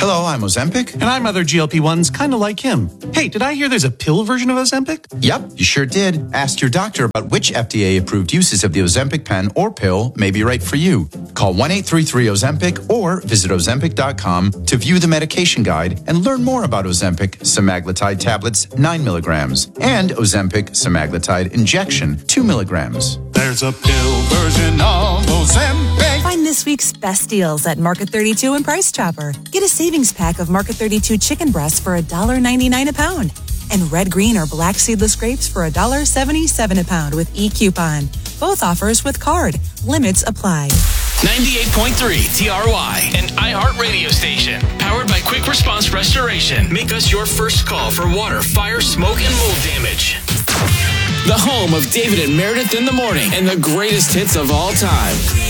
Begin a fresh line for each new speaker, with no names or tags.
Hello, I'm Ozempic.
And I'm other GLP-1s kind of like him. Hey, did I hear there's a pill version of Ozempic?
Yep, you sure did. Ask your doctor about which FDA-approved uses of the Ozempic pen or pill may be right for you. Call 1-833-OZEMPIC or visit Ozempic.com to view the medication guide and learn more about Ozempic semaglutide tablets 9 milligrams and Ozempic semaglutide injection 2 milligrams.
There's a pill version of Ozempic.
Find this week's best deals at Market 32 and Price Chopper. Get a savings pack of Market 32 chicken breasts for $1.99 a pound. And red, green, or black seedless grapes for $1.77 a pound with e-coupon. Both offers with card. Limits apply.
98.3 TRY, an iHeart radio station. Powered by Quick Response Restoration. Make us your first call for water, fire, smoke, and mold damage. The home of David and Meredith in the morning and the greatest hits of all time.